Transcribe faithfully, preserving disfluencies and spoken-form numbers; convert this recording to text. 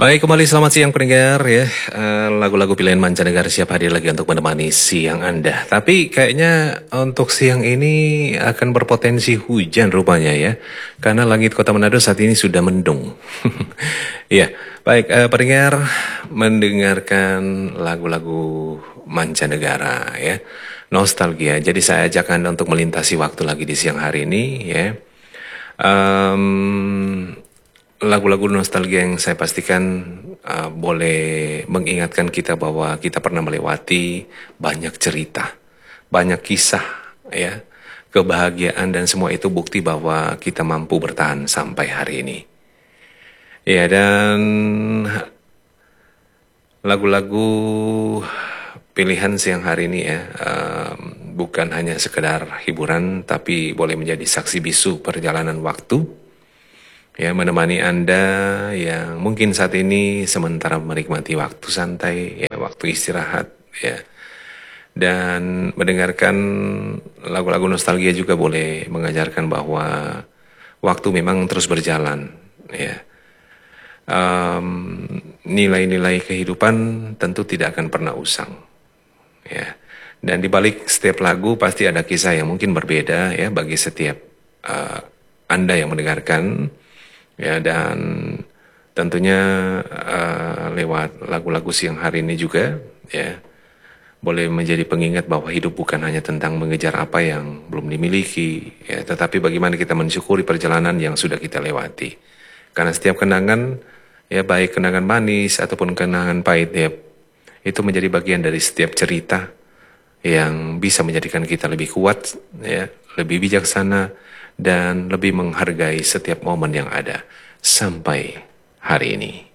Baik, kembali selamat siang pendengar ya. Eh, Lagu-lagu pilihan mancanegara siap hadir lagi untuk menemani siang Anda. Tapi kayaknya untuk siang ini akan berpotensi hujan rupanya ya. Karena langit kota Manado saat ini sudah mendung. Iya, baik eh, pendengar mendengarkan lagu-lagu mancanegara ya. Nostalgia. Jadi saya ajak Anda untuk melintasi waktu lagi di siang hari ini ya. Em, Lagu-lagu nostalgia yang saya pastikan uh, boleh mengingatkan kita bahwa kita pernah melewati banyak cerita, banyak kisah, ya, kebahagiaan dan semua itu bukti bahwa kita mampu bertahan sampai hari ini. Ya, dan lagu-lagu pilihan siang hari ini ya, um, bukan hanya sekedar hiburan, tapi boleh menjadi saksi bisu perjalanan waktu ya, menemani Anda yang mungkin saat ini sementara menikmati waktu santai, ya, waktu istirahat, ya, dan mendengarkan lagu-lagu nostalgia juga boleh mengajarkan bahwa waktu memang terus berjalan, ya. Em, nilai-nilai kehidupan tentu tidak akan pernah usang, ya. Dan di balik setiap lagu pasti ada kisah yang mungkin berbeda ya bagi setiap uh, Anda yang mendengarkan. Ya, dan tentunya uh, lewat lagu-lagu siang hari ini juga ya boleh menjadi pengingat bahwa hidup bukan hanya tentang mengejar apa yang belum dimiliki ya, tetapi bagaimana kita mensyukuri perjalanan yang sudah kita lewati. Karena setiap kenangan ya, baik kenangan manis ataupun kenangan pahit ya, itu menjadi bagian dari setiap cerita yang bisa menjadikan kita lebih kuat ya, lebih bijaksana dan lebih menghargai setiap momen yang ada sampai hari ini.